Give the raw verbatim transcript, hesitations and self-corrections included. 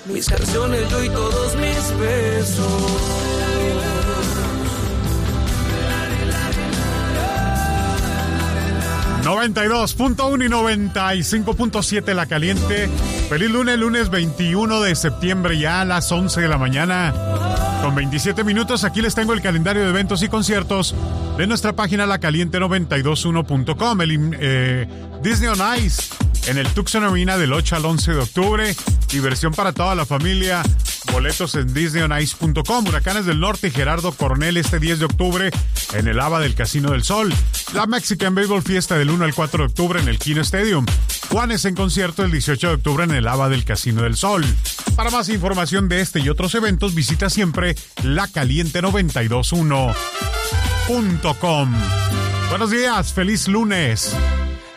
mis canciones yo y todos mis besos. noventa y dos punto uno y noventa y cinco punto siete La Caliente. Feliz lunes, lunes veintiuno de septiembre, ya a las once de la mañana. Con veintisiete minutos, aquí les tengo el calendario de eventos y conciertos de nuestra página la caliente noventa y dos uno punto com. El eh, Disney on Ice en el Tucson Arena del ocho al once de octubre. Diversión para toda la familia. Boletos en disney on ice punto com. Huracanes del Norte y Gerardo Cornell este diez de octubre en el ABA del Casino del Sol. La Mexican Baseball Fiesta del uno al cuatro de octubre en el Kino Stadium. Juanes en concierto el dieciocho de octubre en el ABA del Casino del Sol. Para más información de este y otros eventos, visita siempre la caliente noventa y dos uno punto com. Buenos días, feliz lunes.